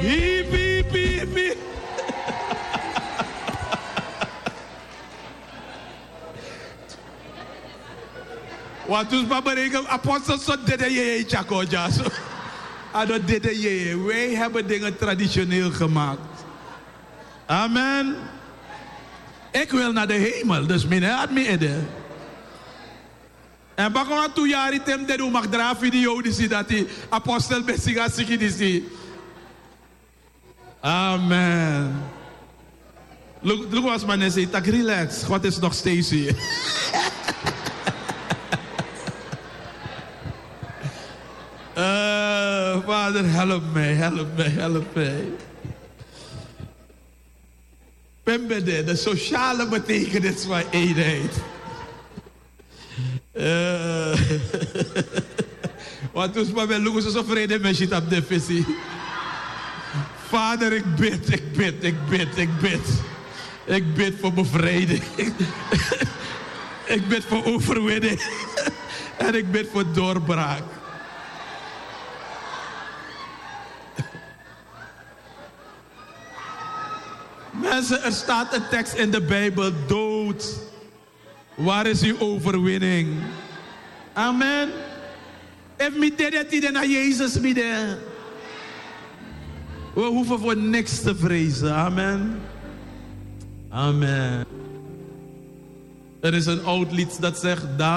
Hiep, hiep, hiep, hiep. Wat dus maar berekenen, apostels zo deden je Chakoja. Ado deden je. Wij hebben dingen traditioneel gemaakt. Amen. Ik wil naar de hemel, dus mijn had me eden. En bakon aan 2 jaar item de mag draaf video die dat die apostel besiga siki die. Amen. Look wat man zegt, tak relax, God is nog steeds hier. Vader, help mij, help mij, help mij. Pembede, de sociale betekenis van eenheid. Want toen we lopen zo vrede met je op de visie. Vader, ik bid, ik bid, ik bid, ik bid. Ik bid voor bevrijding. Ik bid voor overwinning. En ik bid voor doorbraak. Mensen, er staat een tekst in de Bijbel. Dood. Waar is uw overwinning? Amen. If me deed het naar Jezus midden. We hoeven voor niks te vrezen. Amen. Amen. Er is een oud lied dat zegt...